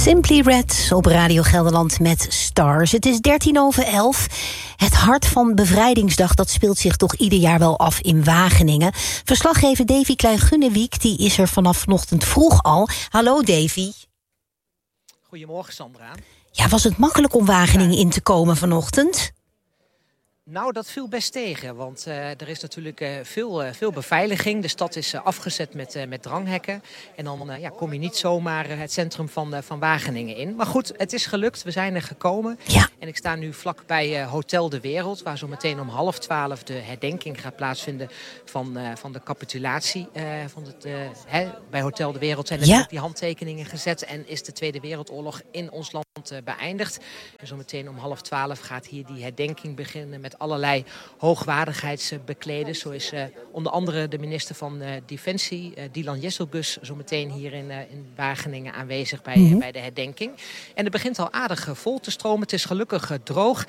Simply Red op Radio Gelderland met Stars. Het is 11:13. Het hart van Bevrijdingsdag, dat speelt zich toch ieder jaar wel af in Wageningen. Verslaggever Davy Klein-Gunnewiek, die is er vanaf vanochtend vroeg al. Hallo Davy. Goedemorgen Sandra. Ja, was het makkelijk om Wageningen in te komen vanochtend? Nou, dat viel best tegen, want er is natuurlijk veel beveiliging. De stad is afgezet met dranghekken. En dan kom je niet zomaar het centrum van Wageningen in. Maar goed, het is gelukt. We zijn er gekomen. Ja. En ik sta nu vlak bij Hotel de Wereld, waar zo meteen om 11:30 de herdenking gaat plaatsvinden van de capitulatie. Bij Hotel de Wereld zijn er ook die handtekeningen gezet en is de Tweede Wereldoorlog in ons land beëindigd. En zo meteen om 11:30 gaat hier die herdenking beginnen met allerlei hoogwaardigheidsbekleders. Zo is onder andere de minister van Defensie, Dylan Jesselgus, zo meteen hier in Wageningen aanwezig bij de herdenking. En het begint al aardig vol te stromen. Het is gelukkig droog.